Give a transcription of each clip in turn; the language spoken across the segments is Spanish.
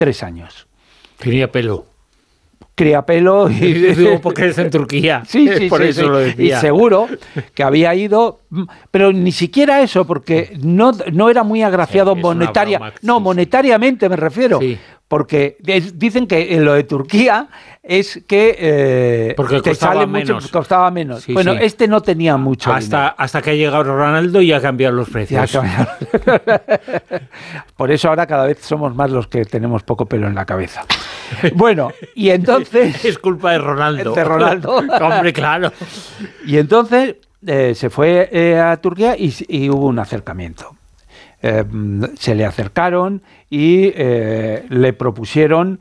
3 años. Tenía pelo. Cría pelo y... Digo, porque es en Turquía. Sí, por eso lo decía. Y seguro que había ido, pero ni siquiera eso, porque no era muy agraciado monetariamente me refiero. Sí. Porque dicen que en lo de Turquía es que porque te sale mucho, costaba menos. Sí, bueno, este no tenía mucho hasta que ha llegado Ronaldo y ha cambiado los precios. Por eso ahora cada vez somos más los que tenemos poco pelo en la cabeza. Bueno, y entonces... Es culpa de Ronaldo. De Ronaldo. Hombre, claro. Y entonces se fue a Turquía y hubo un acercamiento. Se le acercaron y le propusieron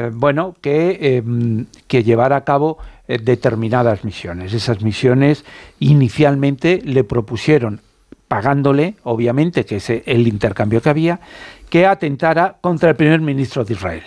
que llevara a cabo determinadas misiones. Esas misiones inicialmente le propusieron, pagándole, obviamente, que es el intercambio que había, que atentara contra el primer ministro de Israel.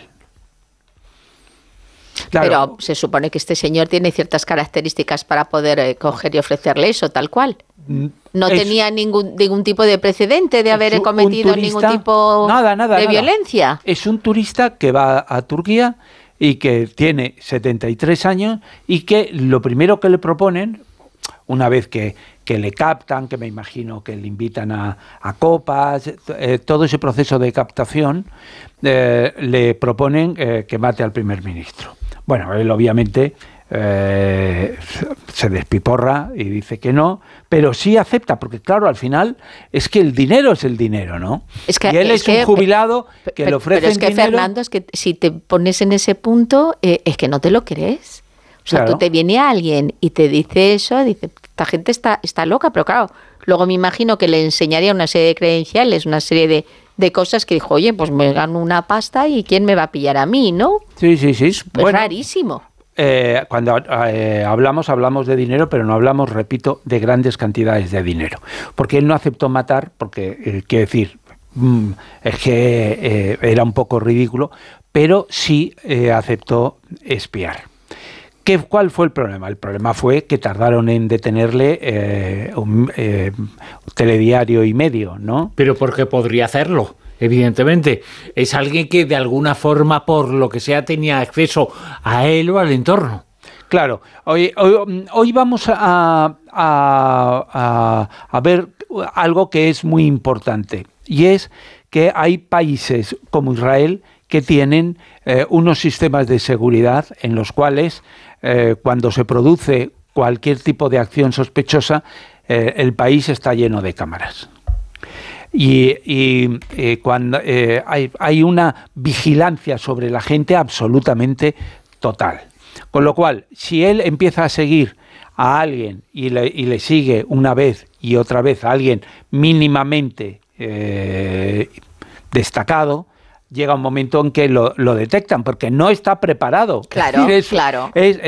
Claro. Pero se supone que este señor tiene ciertas características para poder coger y ofrecerle eso, tal cual. No tenía ningún tipo de precedente de haber cometido ningún tipo de violencia. Es un turista que va a Turquía y que tiene 73 años y que lo primero que le proponen, una vez que le captan, que me imagino que le invitan a copas, todo ese proceso de captación, le proponen que mate al primer ministro. Bueno, él obviamente se despiporra y dice que no, pero sí acepta, porque claro, al final es que el dinero es el dinero, ¿no? Y él es un jubilado que le ofrecen dinero. Pero es que, Fernando, es que si te pones en ese punto, es que no te lo crees. O sea, claro. Tú te viene alguien y te dice eso, dice, esta gente está loca, pero claro, luego me imagino que le enseñaría una serie de credenciales, una serie de cosas que dijo, oye, pues me gano una pasta y ¿quién me va a pillar a mí, no? Sí. Es rarísimo. Cuando hablamos de dinero, pero no hablamos, repito, de grandes cantidades de dinero. Porque él no aceptó matar, porque, quiero decir, es que era un poco ridículo, pero sí aceptó espiar. ¿Cuál fue el problema? El problema fue que tardaron en detenerle un telediario y medio, ¿no? Pero porque podría hacerlo. Evidentemente, es alguien que de alguna forma, por lo que sea, tenía acceso a él o al entorno. Claro, hoy vamos a ver algo que es muy importante, y es que hay países como Israel que tienen unos sistemas de seguridad en los cuales cuando se produce cualquier tipo de acción sospechosa, el país está lleno de cámaras. Y cuando hay una vigilancia sobre la gente absolutamente total. Con lo cual, si él empieza a seguir a alguien y le sigue una vez y otra vez a alguien mínimamente destacado, llega un momento en que lo detectan, porque no está preparado. Claro, claro.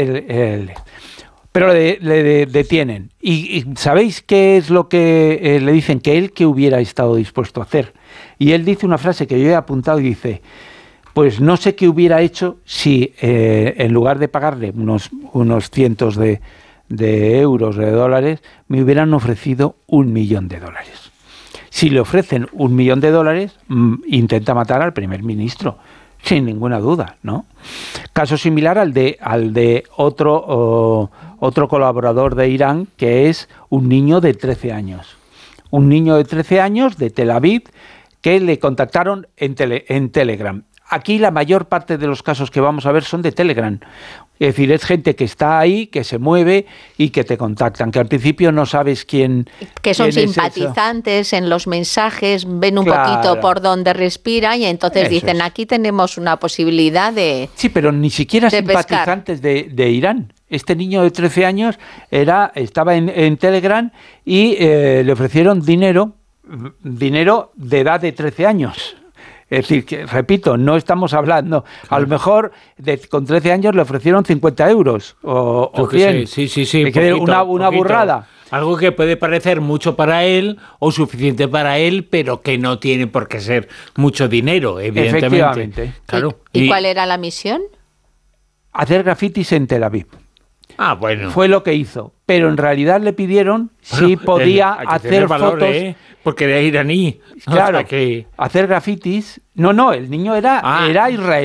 Pero le detienen. ¿Y sabéis qué es lo que le dicen? Que él que hubiera estado dispuesto a hacer. Y él dice una frase que yo he apuntado y dice, pues no sé qué hubiera hecho si en lugar de pagarle unos cientos de euros, de dólares, me hubieran ofrecido $1.000.000. Si le ofrecen $1.000.000, intenta matar al primer ministro. Sin ninguna duda, ¿no? Caso similar al de otro colaborador de Irán, que es un niño de 13 años. Un niño de 13 años de Tel Aviv que le contactaron en Telegram. Aquí la mayor parte de los casos que vamos a ver son de Telegram. Es decir, es gente que está ahí, que se mueve y que te contactan, que al principio no sabes quién. Que son simpatizantes en los mensajes, ven un poquito por dónde respira y entonces dicen, aquí tenemos una posibilidad de. Sí, pero ni siquiera simpatizantes de Irán. Este niño de 13 años estaba en Telegram y le ofrecieron dinero de edad de 13 años. Es decir, que, repito, no estamos hablando, a lo mejor con 13 años le ofrecieron 50 euros o 100. Sí. Una burrada. Algo que puede parecer mucho para él o suficiente para él, pero que no tiene por qué ser mucho dinero, evidentemente. Efectivamente. Claro. ¿Y cuál era la misión? Hacer grafitis en Tel Aviv. Bueno. Fue lo que hizo. Pero en realidad le pidieron si podía hacer fotos. Porque era iraní. Claro, hacer grafitis. No, el niño era israelí.